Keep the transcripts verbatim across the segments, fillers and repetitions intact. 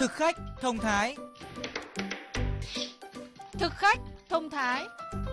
Thực khách thông thái. Thực khách thông thái.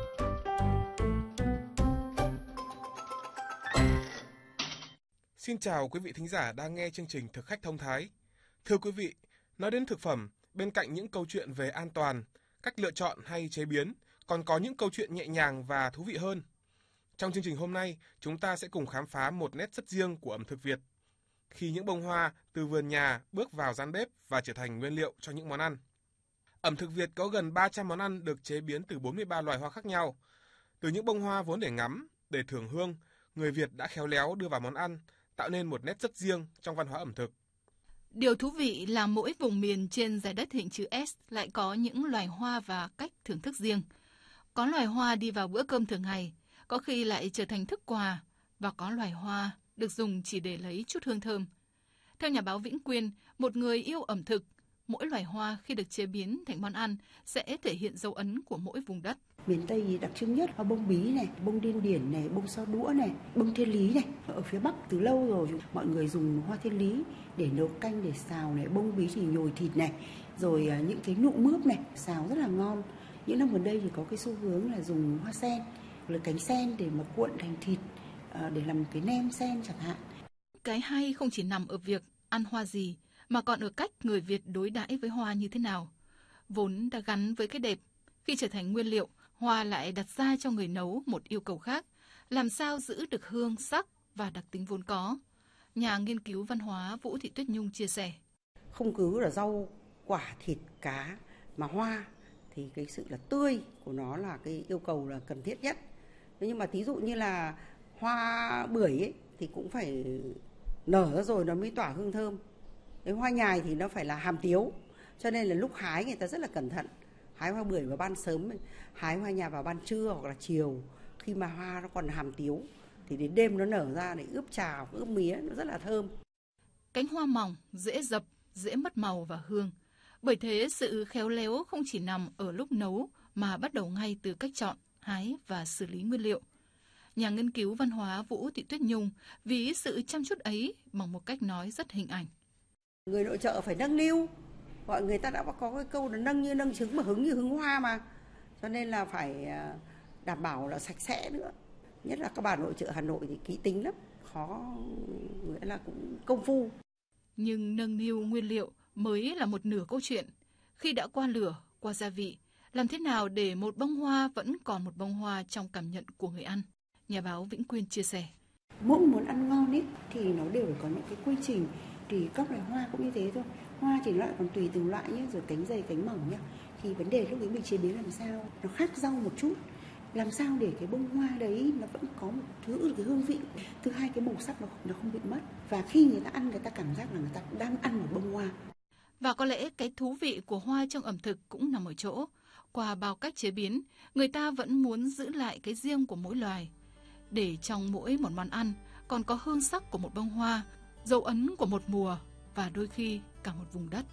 Xin chào quý vị thính giả đang nghe chương trình Thực khách thông thái. Thưa quý vị, nói đến thực phẩm, bên cạnh những câu chuyện về an toàn, cách lựa chọn hay chế biến, còn có những câu chuyện nhẹ nhàng và thú vị hơn. Trong chương trình hôm nay, chúng ta sẽ cùng khám phá một nét rất riêng của ẩm thực Việt. Khi những bông hoa từ vườn nhà bước vào gian bếp và trở thành nguyên liệu cho những món ăn. Ẩm thực Việt có gần ba trăm món ăn được chế biến từ bốn mươi ba loài hoa khác nhau. Từ những bông hoa vốn để ngắm, để thưởng hương, người Việt đã khéo léo đưa vào món ăn, tạo nên một nét rất riêng trong văn hóa ẩm thực. Điều thú vị là mỗi vùng miền trên giải đất hình chữ S lại có những loài hoa và cách thưởng thức riêng. Có loài hoa đi vào bữa cơm thường ngày, có khi lại trở thành thức quà, và có loài hoa được dùng chỉ để lấy chút hương thơm. Theo nhà báo Vĩnh Quyên, một người yêu ẩm thực, mỗi loài hoa khi được chế biến thành món ăn sẽ thể hiện dấu ấn của mỗi vùng đất. Miền Tây đặc trưng nhất là bông bí này, bông điên điển này, bông sao đũa này, bông thiên lý này. Ở phía Bắc từ lâu rồi mọi người dùng hoa thiên lý để nấu canh, để xào này, bông bí thì nhồi thịt này, rồi những cái nụ mướp này, xào rất là ngon. Những năm gần đây thì có cái xu hướng là dùng hoa sen, là cánh sen để mà cuộn thành thịt, để làm cái nem sen chẳng hạn. Cái hay không chỉ nằm ở việc ăn hoa gì, mà còn ở cách người Việt đối đãi với hoa như thế nào. Vốn đã gắn với cái đẹp, khi trở thành nguyên liệu, hoa lại đặt ra cho người nấu một yêu cầu khác, làm sao giữ được hương, sắc và đặc tính vốn có. Nhà nghiên cứu văn hóa Vũ Thị Tuyết Nhung chia sẻ. Không cứ là rau, quả, thịt, cá, mà hoa thì cái sự là tươi của nó là cái yêu cầu là cần thiết nhất. Nhưng mà thí dụ như là hoa bưởi ấy, thì cũng phải nở ra rồi nó mới tỏa hương thơm. Cái hoa nhài thì nó phải là hàm tiếu, cho nên là lúc hái người ta rất là cẩn thận. Hái hoa bưởi vào ban sớm, hái hoa nhài vào ban trưa hoặc là chiều, khi mà hoa nó còn hàm tiếu thì đến đêm nó nở ra để ướp trà, ướp mía, nó rất là thơm. Cánh hoa mỏng, dễ dập, dễ mất màu và hương. Bởi thế sự khéo léo không chỉ nằm ở lúc nấu mà bắt đầu ngay từ cách chọn, hái và xử lý nguyên liệu. Nhà nghiên cứu văn hóa Vũ Thị Tuyết Nhung ví sự chăm chút ấy bằng một cách nói rất hình ảnh. Người nội trợ phải nâng niu, gọi người ta đã có cái câu là nâng như nâng trứng mà hứng như hứng hoa mà. Cho nên là phải đảm bảo là sạch sẽ nữa. Nhất là các bà nội trợ Hà Nội thì kỹ tính lắm, khó, nghĩa là cũng công phu. Nhưng nâng niu nguyên liệu mới là một nửa câu chuyện. Khi đã qua lửa, qua gia vị, làm thế nào để một bông hoa vẫn còn một bông hoa trong cảm nhận của người ăn? Nhà báo Vĩnh Quyên chia sẻ. Mỗi muốn ăn ngon ấy thì nó đều phải có những cái quy trình, thì các loài hoa cũng như thế thôi. Hoa thì lại còn tùy từng loại nhé, rồi cánh dày cánh mỏng nhé. Thì vấn đề lúc ấy mình chế biến làm sao nó khác rau một chút, làm sao để cái bông hoa đấy nó vẫn có một thứ cái hương vị. Thứ hai, cái màu sắc nó nó không bị mất, và khi người ta ăn người ta cảm giác là người ta đang ăn một bông hoa. Và có lẽ cái thú vị của hoa trong ẩm thực cũng nằm ở chỗ, qua bao cách chế biến, người ta vẫn muốn giữ lại cái riêng của mỗi loài, để trong mỗi một món ăn còn có hương sắc của một bông hoa, dấu ấn của một mùa và đôi khi cả một vùng đất.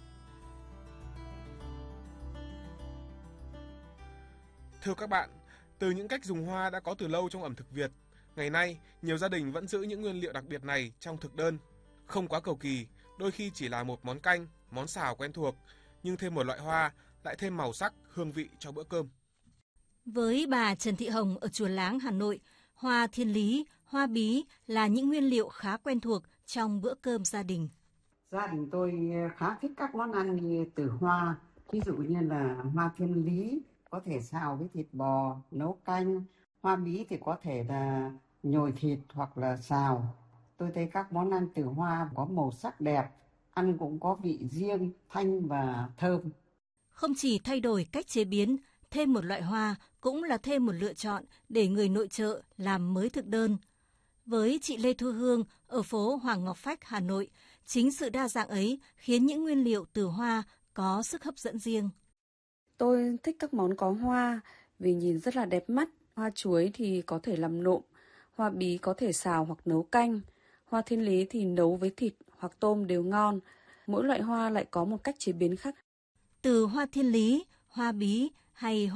Thưa các bạn, từ những cách dùng hoa đã có từ lâu trong ẩm thực Việt, ngày nay nhiều gia đình vẫn giữ những nguyên liệu đặc biệt này trong thực đơn. Không quá cầu kỳ, đôi khi chỉ là một món canh, món xào quen thuộc, nhưng thêm một loại hoa lại thêm màu sắc, hương vị cho bữa cơm. Với bà Trần Thị Hồng ở Chùa Láng, Hà Nội, hoa thiên lý, hoa bí là những nguyên liệu khá quen thuộc trong bữa cơm gia đình. Gia đình tôi khá thích các món ăn như từ hoa, ví dụ như là hoa thiên lý có thể xào với thịt bò, nấu canh, hoa bí thì có thể là nhồi thịt hoặc là xào. Tôi thấy các món ăn từ hoa có màu sắc đẹp, ăn cũng có vị riêng, thanh và thơm. Không chỉ thay đổi cách chế biến, thêm một loại hoa cũng là thêm một lựa chọn để người nội trợ làm mới thực đơn. Với chị Lê Thu Hương ở phố Hoàng Ngọc Phách, Hà Nội, chính sự đa dạng ấy khiến những nguyên liệu từ hoa có sức hấp dẫn riêng. Tôi thích các món có hoa vì nhìn rất là đẹp mắt. Hoa chuối thì có thể làm nộm, hoa bí có thể xào hoặc nấu canh, hoa thiên lý thì nấu với thịt hoặc tôm đều ngon. Mỗi loại hoa lại có một cách chế biến khác. Từ hoa thiên lý, hoa bí hay hoa